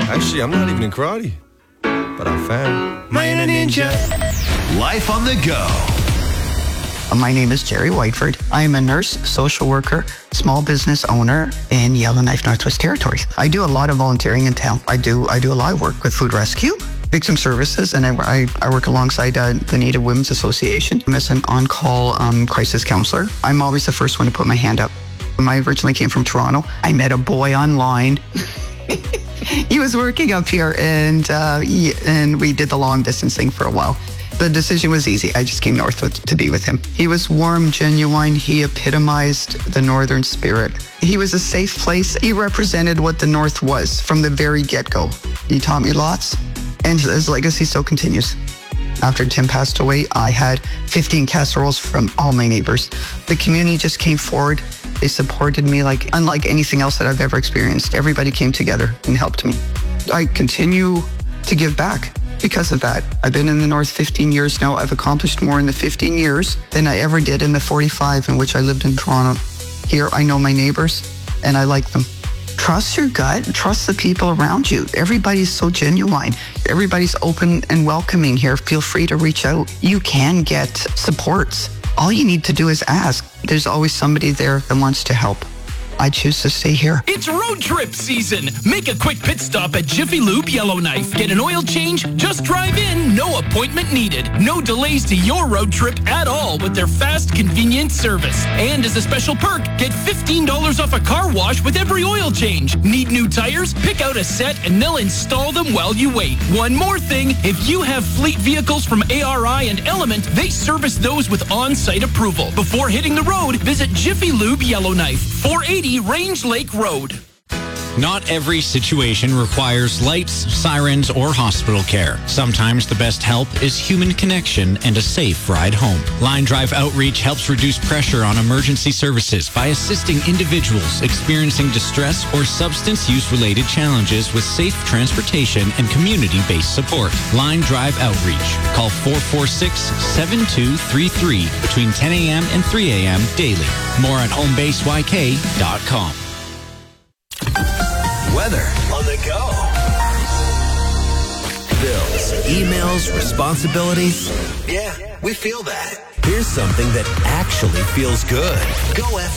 Actually, I'm not even in karate, but I found my inner ninja. Life on the go. My name is Jerry Whiteford. I am a nurse, social worker, small business owner in Yellowknife, Northwest Territories. I do a lot of volunteering in town. I do a lot of work with food rescue, victim services, and I work alongside the Native Women's Association as an on-call crisis counselor. I'm always the first one to put my hand up. I originally came from Toronto. I met a boy online. He was working up here, and we did the long distance thing for a while. The decision was easy. I just came north to be with him. He was warm, genuine. He epitomized the northern spirit. He was a safe place. He represented what the North was from the very get-go. He taught me lots, and his legacy still continues. After Tim passed away, I had 15 casseroles from all my neighbors. The community just came forward. They supported me like unlike anything else that I've ever experienced. Everybody came together and helped me. I continue to give back because of that. I've been in the North 15 years now. I've accomplished more in the 15 years than I ever did in the 45 in which I lived in Toronto. Here, I know my neighbors and I like them. Trust your gut. Trust the people around you. Everybody's so genuine. Everybody's open and welcoming here. Feel free to reach out. You can get supports. All you need to do is ask. There's always somebody there that wants to help. I choose to stay here. It's road trip season. Make a quick pit stop at Jiffy Lube Yellowknife. Get an oil change, just drive in, no appointment needed. No delays to your road trip at all with their fast, convenient service. And as a special perk, get $15 off a car wash with every oil change. Need new tires? Pick out a set and they'll install them while you wait. One more thing, if you have fleet vehicles from ARI and Element, they service those with on-site approval. Before hitting the road, visit Jiffy Lube Yellowknife, 480 Range Lake Road. Not every situation requires lights, sirens, or hospital care. Sometimes the best help is human connection and a safe ride home. Line Drive Outreach helps reduce pressure on emergency services by assisting individuals experiencing distress or substance use-related challenges with safe transportation and community-based support. Line Drive Outreach. Call 446-7233 between 10 a.m. and 3 a.m. daily. More at homebaseYK.com. Weather on the go. Bills, emails, responsibilities. Yeah, we feel that. Here's something that actually feels good. Go FM.